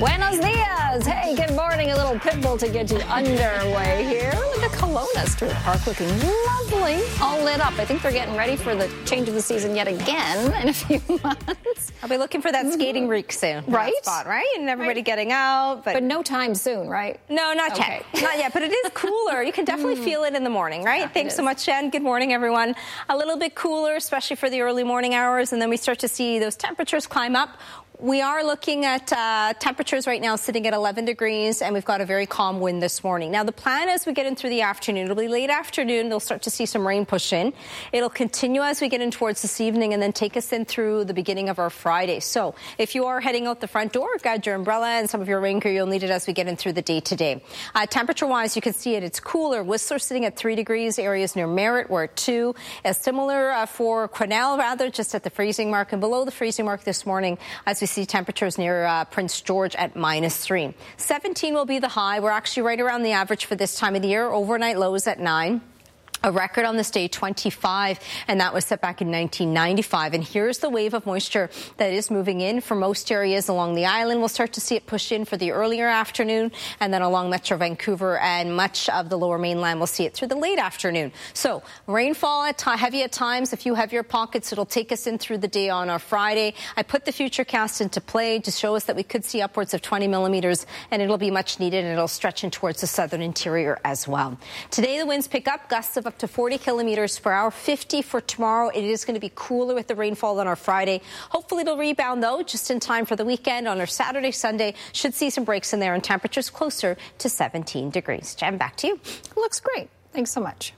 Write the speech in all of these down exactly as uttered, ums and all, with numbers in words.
Buenos dias. Hey, good morning. A little Pitbull to get you underway here. Look at Kelowna Street Park looking lovely, all lit up. I think they're getting ready for the change of the season yet again in a few months. I'll be looking for that skating rink soon. Right? That spot, right? And everybody right. getting out. But, but no time soon, right? No, not okay. yet. Not yet, but it is cooler. You can definitely mm. feel it in the morning, right? Yeah, Thanks so much, Jen. Good morning, everyone. A little bit cooler, especially for the early morning hours, and then we start to see those temperatures climb up. We are looking at uh, temperatures right now sitting at eleven degrees, and we've got a very calm wind this morning. Now, the plan as we get in through the afternoon, it'll be late afternoon. They'll start to see some rain push in. It'll continue as we get in towards this evening and then take us in through the beginning of our Friday. So if you are heading out the front door, grab your umbrella and some of your rain gear. You'll need it as we get in through the day today. Uh, temperature-wise, you can see it. It's cooler. Whistler sitting at three degrees. Areas near Merritt were at two. Uh, similar uh, for Quesnel, rather, just at the freezing mark. And below the freezing mark this morning, as we see temperatures near Uh, Prince George at minus three. seventeen will be the high. We're actually right around the average for this time of the year. Overnight lows at nine. A record on this day, twenty-five, and that was set back in nineteen ninety-five. And here's the wave of moisture that is moving in for most areas along the island. We'll start to see it push in for the earlier afternoon, and then along Metro Vancouver and much of the lower mainland, we'll see it through the late afternoon. So rainfall at t- heavy at times. A few heavier pockets. It'll take us in through the day on our Friday. I put the futurecast into play to show us that we could see upwards of twenty millimeters, and it'll be much needed, and it'll stretch in towards the southern interior as well. Today, the winds pick up, gusts of up to forty kilometers per hour, fifty for tomorrow. It is going to be cooler with the rainfall on our Friday. Hopefully it'll rebound, though, just in time for the weekend. On our Saturday, Sunday, should see some breaks in there and temperatures closer to seventeen degrees. Jen, back to you. Looks great. Thanks so much.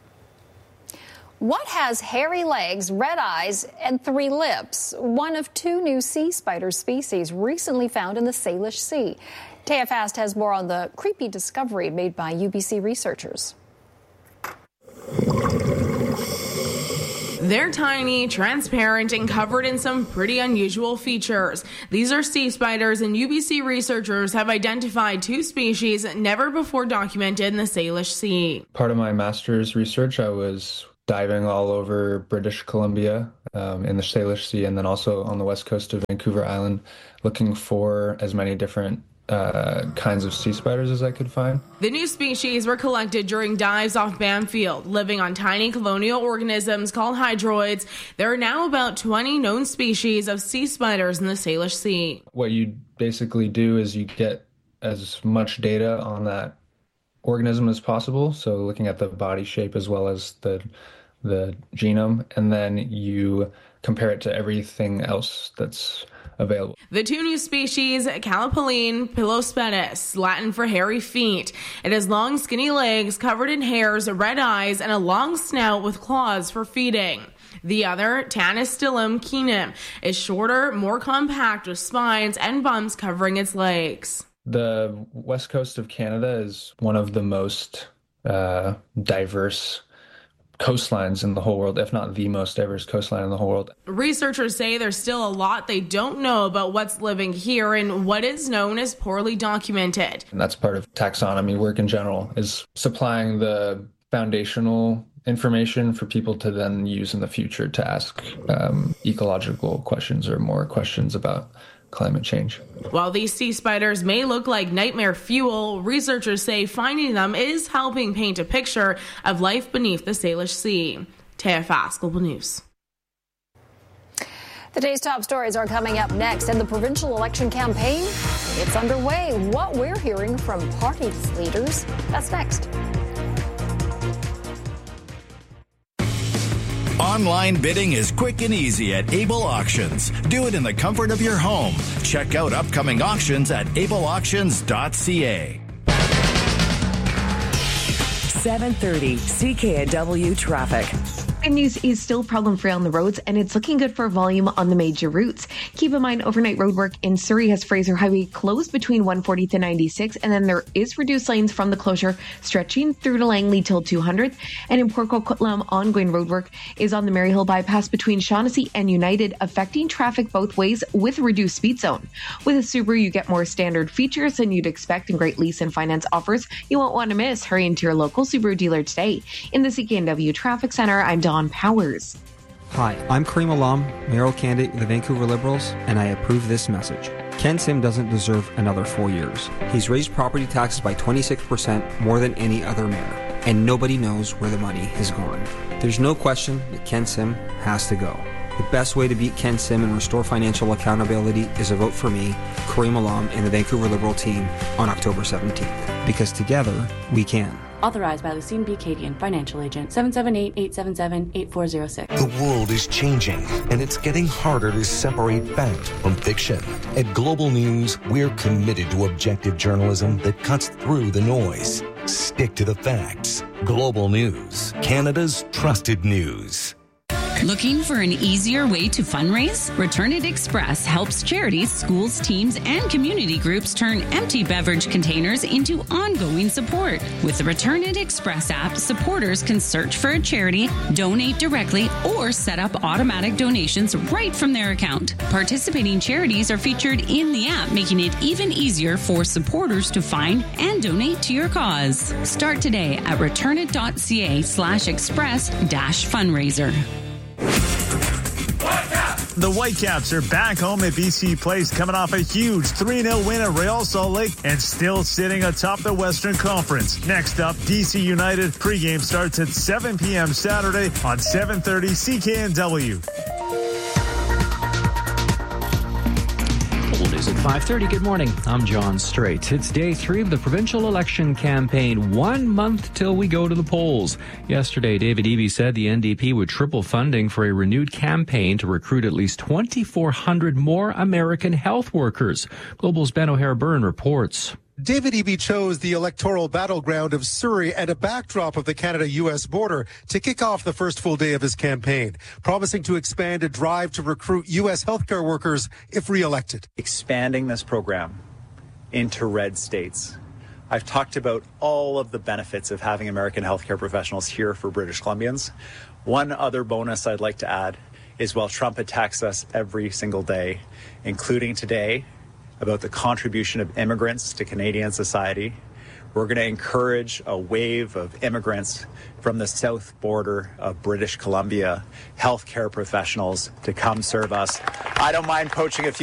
What has hairy legs, red eyes, and three lips? One of two new sea spider species recently found in the Salish Sea. Taya Fast has more on the creepy discovery made by U B C researchers. They're tiny, transparent, and covered in some pretty unusual features. These are sea spiders, and U B C researchers have identified two species never before documented in the Salish Sea. Part of my master's research, I was diving all over British Columbia um, in the Salish Sea, and then also on the west coast of Vancouver Island, looking for as many different Uh, kinds of sea spiders as I could find. The new species were collected during dives off Bamfield, living on tiny colonial organisms called hydroids. There are now about twenty known species of sea spiders in the Salish Sea. What you basically do is you get as much data on that organism as possible, so looking at the body shape as well as the the genome, and then you compare it to everything else that's available. The two new species, Calipoline pilospedis, Latin for hairy feet. It has long, skinny legs covered in hairs, red eyes, and a long snout with claws for feeding. The other, Tanystillum keenum, is shorter, more compact with spines and bumps covering its legs. The west coast of Canada is one of the most uh, diverse coastlines in the whole world, if not the most diverse coastline in the whole world. Researchers say there's still a lot they don't know about what's living here and what is known as poorly documented. And that's part of taxonomy work in general, is supplying the foundational information for people to then use in the future to ask um, ecological questions or more questions about climate change. While these sea spiders may look like nightmare fuel, researchers say finding them is helping paint a picture of life beneath the Salish Sea. Taya Fast, Global News. The day's top stories are coming up next, and the provincial election campaign, it's underway. What we're hearing from party leaders, that's next. Online bidding is quick and easy at Able Auctions. Do it in the comfort of your home. Check out upcoming auctions at able auctions dot c a. seven thirty C K N W traffic. Good news is still problem-free on the roads, and it's looking good for volume on the major routes. Keep in mind, overnight roadwork in Surrey has Fraser Highway closed between one fortieth and ninety-sixth, and then there is reduced lanes from the closure stretching through to Langley till two hundredth. And in Port Coquitlam, ongoing roadwork is on the Maryhill bypass between Shaughnessy and United, affecting traffic both ways with a reduced speed zone. With a Subaru, you get more standard features than you'd expect and great lease and finance offers you won't want to miss. Hurry into your local Subaru dealer today. In the C K N W Traffic Center, I'm Dawn Powers. Hi, I'm Kareem Alam, mayoral candidate of the Vancouver Liberals, and I approve this message. Ken Sim doesn't deserve another four years. He's raised property taxes by twenty-six percent more than any other mayor, and nobody knows where the money has gone. There's no question that Ken Sim has to go. The best way to beat Ken Sim and restore financial accountability is a vote for me, Kareem Alam, and the Vancouver Liberal team on October seventeenth. Because together, we can. Authorized by Lucine B. Cadian, financial agent, seven seven eight, eight seven seven, eight four zero six. The world is changing, and it's getting harder to separate fact from fiction. At Global News, we're committed to objective journalism that cuts through the noise. Stick to the facts. Global News, Canada's trusted news. Looking for an easier way to fundraise? Return It Express helps charities, schools, teams, and community groups turn empty beverage containers into ongoing support. With the Return It Express app, supporters can search for a charity, donate directly, or set up automatic donations right from their account. Participating charities are featured in the app, making it even easier for supporters to find and donate to your cause. Start today at returnit.ca slash express dash fundraiser. The Whitecaps are back home at B C Place, coming off a huge three nil win at Real Salt Lake and still sitting atop the Western Conference. Next up, D C United. Pregame starts at seven p.m. Saturday on seven thirty C K N W. News at five thirty. Good morning. I'm John Strait. It's day three of the provincial election campaign. One month till we go to the polls. Yesterday, David Eby said the N D P would triple funding for a renewed campaign to recruit at least twenty-four hundred more American health workers. Global's Ben O'Hare-Byrne reports. David Eby chose the electoral battleground of Surrey and a backdrop of the Canada-U S border to kick off the first full day of his campaign, promising to expand a drive to recruit U S healthcare workers if re-elected. Expanding this program into red states. I've talked about all of the benefits of having American healthcare professionals here for British Columbians. One other bonus I'd like to add is while Trump attacks us every single day, including today, about the contribution of immigrants to Canadian society, we're going to encourage a wave of immigrants from the south border of British Columbia, healthcare professionals, to come serve us. I don't mind poaching a few